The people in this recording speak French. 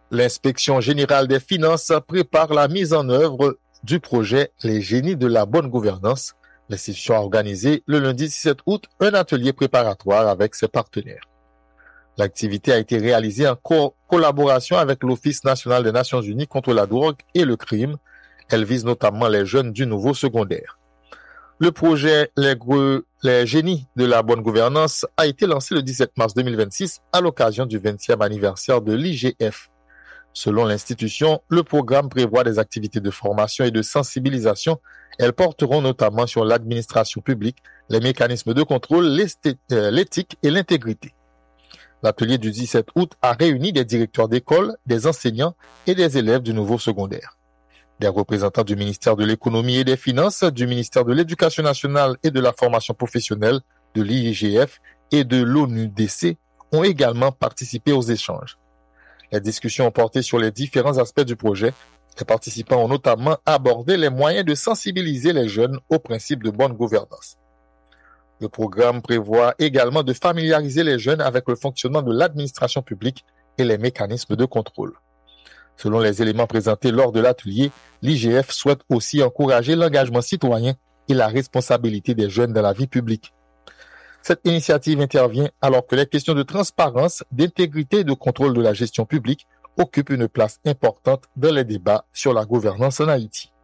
L'inspection générale des finances prépare la mise en œuvre du projet Les génies de la bonne gouvernance. L'institution a organisé le lundi 17 août un atelier préparatoire avec ses partenaires. L'activité a été réalisée en collaboration avec l'Office national des Nations unies contre la drogue et le crime. Elle vise notamment les jeunes du nouveau secondaire. Le projet Les génies de la bonne gouvernance a été lancé le 17 mars 2026 à l'occasion du 20e anniversaire de l'IGF. Selon l'institution, le programme prévoit des activités de formation et de sensibilisation. Elles porteront notamment sur l'administration publique, les mécanismes de contrôle, l'éthique et l'intégrité. L'atelier du 17 août a réuni des directeurs d'école, des enseignants et des élèves du nouveau secondaire. Des représentants du ministère de l'Économie et des Finances, du ministère de l'Éducation nationale et de la formation professionnelle, de l'IGF et de l'ONUDC ont également participé aux échanges. Les discussions ont porté sur les différents aspects du projet. Les participants ont notamment abordé les moyens de sensibiliser les jeunes aux principes de bonne gouvernance. Le programme prévoit également de familiariser les jeunes avec le fonctionnement de l'administration publique et les mécanismes de contrôle. Selon les éléments présentés lors de l'atelier, l'IGF souhaite aussi encourager l'engagement citoyen et la responsabilité des jeunes dans la vie publique. Cette initiative intervient alors que les questions de transparence, d'intégrité et de contrôle de la gestion publique occupent une place importante dans les débats sur la gouvernance en Haïti.